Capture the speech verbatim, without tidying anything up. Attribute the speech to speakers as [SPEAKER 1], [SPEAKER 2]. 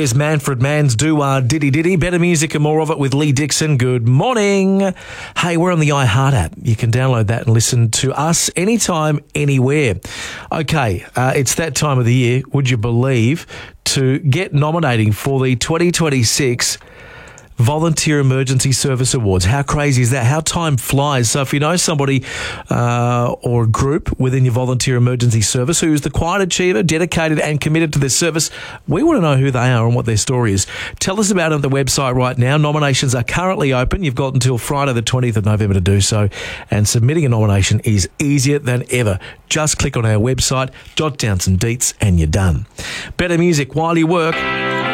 [SPEAKER 1] There's Manfred Mann's Doo-Wah Diddy Diddy. Better music and more of it with Lee Dixon. Good morning. Hey, we're on the iHeart app. You can download that and listen to us anytime, anywhere. Okay, uh, it's that time of the year, would you believe, to get nominating for the twenty twenty-six Volunteer Emergency Service Awards. How crazy is that? How time flies. So if you know somebody uh, or a group within your volunteer emergency service who is the quiet achiever, dedicated and committed to their service, we want to know who they are and what their story is. Tell us about it on the website right now. Nominations are currently open. You've got until Friday the twentieth of November to do so, and submitting a nomination is easier than ever. Just click on our website, jot down some deets, and you're done. Better music while you work.